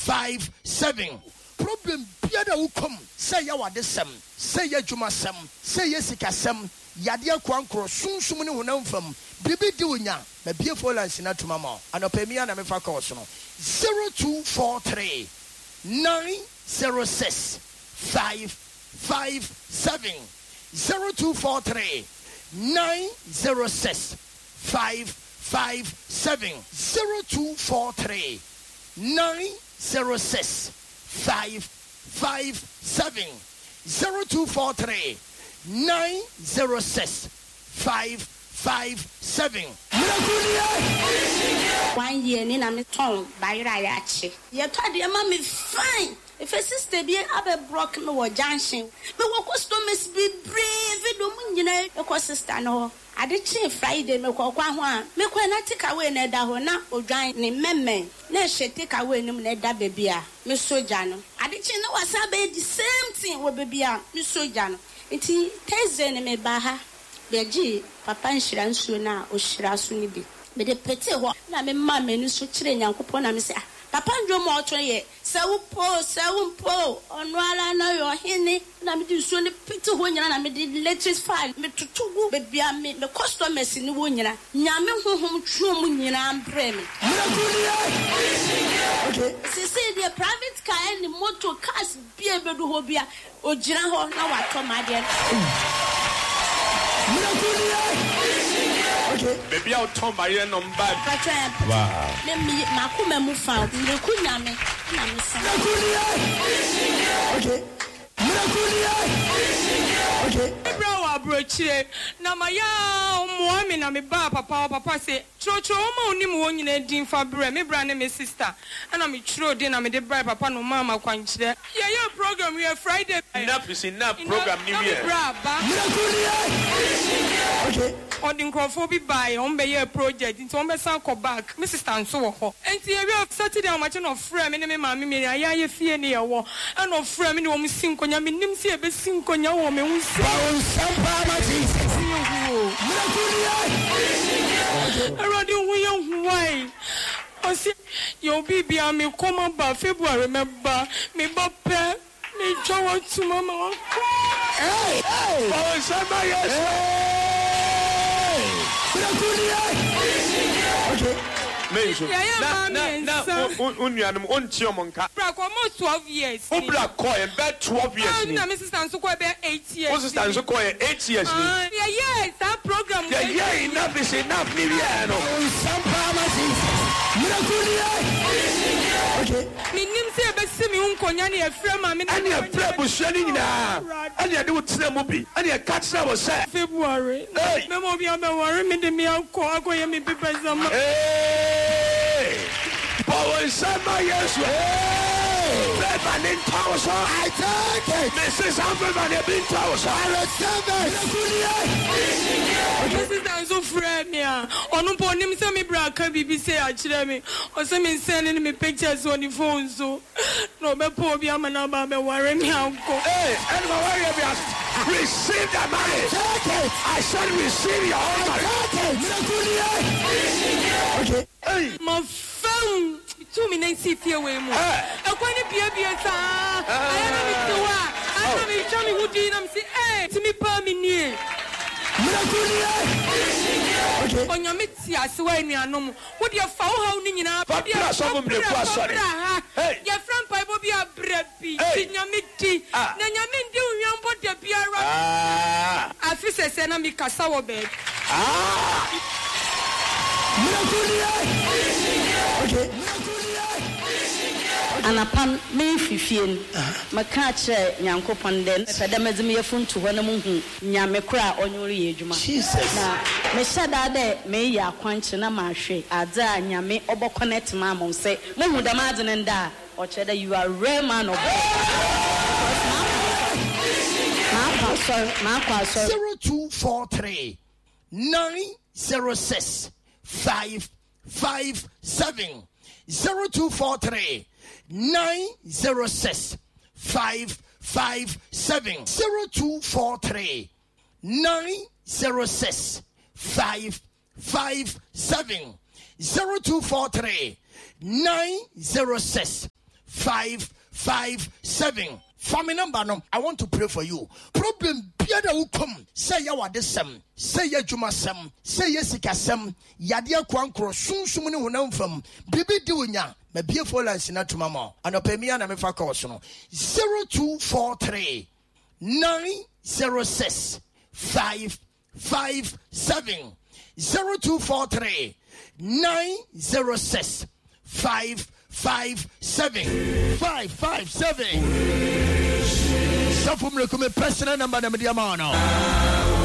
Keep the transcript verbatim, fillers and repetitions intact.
five seven. Problem Piada will come. Say ya what the sem. Say ya juma sem. Say ya sika sem. Yadia kwankro sun sumuni hunam fam. Bibi diunya. Me beautiful and sinatu mama. And opemia na me fa kosono. zero two four three nine zero six five five seven. zero two four three nine zero six five five seven. zero two four three nine zero six five five seven. zero two four three nine zero six five five seven. One year in a tongue by Rayachi. You told your mommy fine. If a sister be a broken or junction, but what was to miss be brave, you know, a co sister no. I did say Friday, no call one. Make when I take away Nedahona or giant named Memme. Let she take away no Neda Babia, Miss Sojano. I did know what's about the same thing with Babia, Miss Sojano. It's Tezen me Baha. Beji, Papa and Shiransuna or Shirasunibi. But the petty what I mean, mamma, and so train and coupon, I say. Papa Andrew Morton, so po, so po, on while I know your henny, and I'm doing so the picture when I made the latest file, me to two, but be a me the customers in the Wunya, Yamin home true Munya and Bremen. She said the private car and the motor cars be able to hobia or Jinaho, now I come, my dear. Maybe I'll turn my ear on bad. Wow. Let me Makuma move found. The Kunyame. Okay. Okay. Bro, broche. Na maya omo na me ba papa papa say tro tro ma oni mo nyina din fa bre me bra na me sister. Ana me tro din na me de bra papa no mama kwankyere. Yeah, your program we Friday. Enough is enough program new year. Okay. On the Crawford by on be project into on be san ko back. Me sister nso wo ho. Enti e be Saturday o ma che no frɛ me ne me ma me me aya ye fie ne ye wo. E no frɛ me ne wo mu sinkonya me nim se e be sinkonya wo me hu se. Already we young why? I see your baby and me come about February remember me bape me jow to mama. Hey, hey, oh somebody yes. Okay. Mejo. Na na na unuanum onti omonka. Bra ko mo twelve years. O bra ko e be twelve years ni. Na me sister nso ko be eight years. O sister nso ko e eight years ni. Yeah, yes, that program. Yeah, yeah, enough is enough ni ya no. Some promises. Okay. Me nim se be se me unkonya na e frɛ ma me. Ani e frɛ busua ni nyina. Ani e de wotsena mu bi. Ani e ka tsena wo sɛ. February. Me mo bi am worry me de me akɔ akɔye me pepe sama. Hey! Power somebody yes. Hey! Bevan in Towers. I take it. Missus Amberman in Towers. I receive it. This is also friend here. Onu po nim se me bra ka bibi say a kire me. O se me send me pictures on the phone so. No be po bi am na ba me worry me anko. Hey, and my worry be receive the money. Take it. I said receive your money. Take it. Okay. Hey, my phone. Two minutes if you way more. I want to be a beer. I am a I am a Johnny who did. I'm saying, hey, to me, Palmy. On your mitzi, I swear, me, I know what your foul hounding up. But you are some of the sorry. Your friend Bible be a breppy. Your mitty. Then you mean do you put the beer? I feel a senami casawa bed. Ah. Okay. Anapam me fifien maka kire nyankopon den pedamazim yefuntu hɔ mu hu nyame kora onyori yedwuma Jesus na me shada de me ya kwanche na mahwe adza nyame obo connect ma mo se mo hu da ma dzen nda o cheda you are real man of God. zero two four three nine zero six five five seven zero two four three nine zero six five five seven zero two four three nine zero six five five seven zero two four three nine zero six five five seven. Family number no, I want to pray for you. Problem biada will come. Say ya wade sem. Say ya juma sem. Say ya sika sem. Yadia kwankro sun sumuni hunam fam. Bibi diunya. Me bie for la sina to mama. Anopemia na me fa course no. zero two four three nine zero six five five seven. zero two four three nine zero six five five seven. five five seven. Safum le come personal number na me dia ma no.